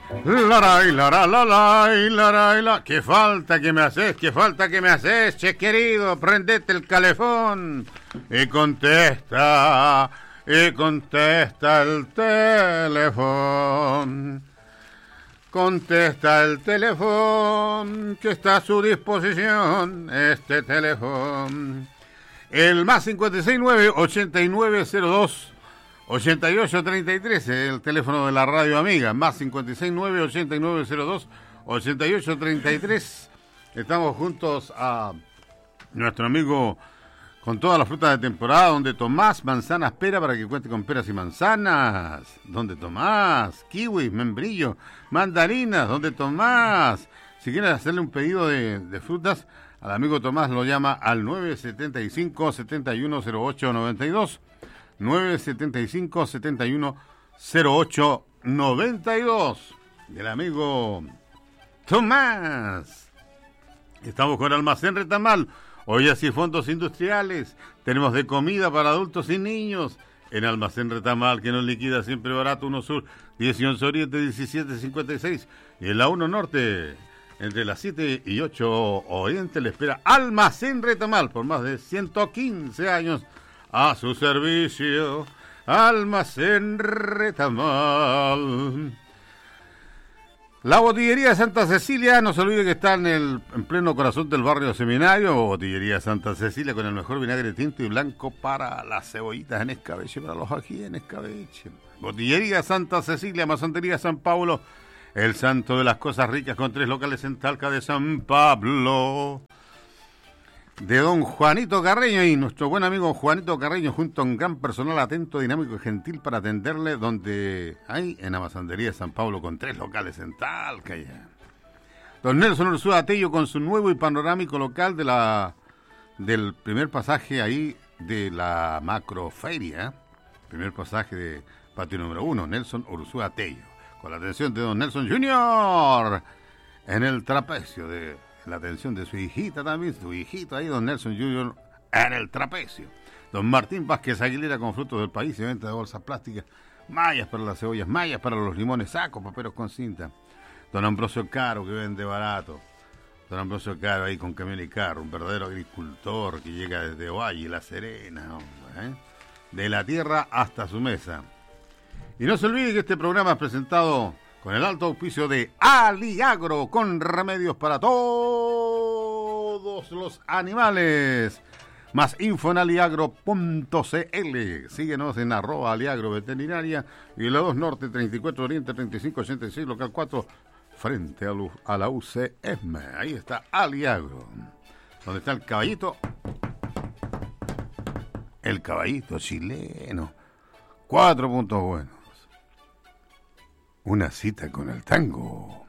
Laray, lara, laray, laray, la. ¿Qué falta que me haces? ¿Qué falta que me haces? Che querido, prendete el calefón y contesta el teléfono. Contesta el teléfono que está a su disposición, este teléfono. El más 569-8902 8833, el teléfono de la radio amiga, más 569-8902-8833. Estamos juntos a nuestro amigo con toda la fruta de temporada, donde Tomás manzanas pera para que cuente con peras y manzanas. Donde Tomás, kiwi, membrillo, mandarinas, donde Tomás. Si quieres hacerle un pedido de frutas, al amigo Tomás lo llama al 975-710892. 975-710892 del amigo Tomás. Estamos con Almacén Retamal. Hoy así fondos industriales. Tenemos de comida para adultos y niños en Almacén Retamal, que nos liquida siempre barato. 1 Sur, 18 Oriente, 1756. Y en la 1 Norte, entre las 7 y 8 Oriente, le espera Almacén Retamal por más de 115 años. A su servicio, Almacén Retamal. La Botillería de Santa Cecilia, no se olvide que está en pleno corazón del barrio Seminario. Botillería de Santa Cecilia, con el mejor vinagre tinto y blanco para las cebollitas en escabeche, para los ají en escabeche. Botillería Santa Cecilia, Masantería San Pablo, el santo de las cosas ricas, con 3 locales en Talca de San Pablo. De don Juanito Carreño, y nuestro buen amigo Juanito Carreño, junto a un gran personal atento, dinámico y gentil para atenderle, donde hay en la Masandería de San Pablo, con 3 locales en Talca ya. Don Nelson Ursúa Tello, con su nuevo y panorámico local del primer pasaje ahí de la macroferia, primer pasaje de patio número 1, Nelson Ursúa Tello, con la atención de don Nelson Junior en el trapecio la atención de su hijita también, su hijito ahí, don Nelson Junior, en el trapecio. Don Martín Vázquez Aguilera, con frutos del país y venta de bolsas plásticas, mallas para las cebollas, mallas para los limones, sacos, paperos con cinta. Don Ambrosio Caro, que vende barato. Don Ambrosio Caro ahí con camión y carro, un verdadero agricultor que llega desde Ovalle, La Serena, hombre, de la tierra hasta su mesa. Y no se olvide que este programa es presentado con el alto auspicio de Aliagro, con remedios para todos los animales. Más info en aliagro.cl. Síguenos en @Aliagro Veterinaria y en la 2 Norte, 34 Oriente, 3586, local 4, frente a la UCM. Ahí está Aliagro. Donde está el caballito. El caballito chileno. 4 puntos buenos. Una cita con el tango.